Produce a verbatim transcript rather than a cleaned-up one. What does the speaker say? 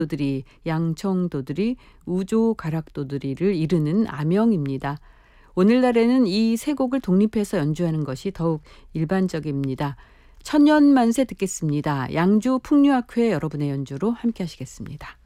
도드리, 양청도드리, 우조가락도드리를 이르는 아명입니다. 오늘날에는 이 세 곡을 독립해서 연주하는 것이 더욱 일반적입니다. 천년만세 듣겠습니다. 양주 풍류학회 여러분의 연주로 함께 하시겠습니다.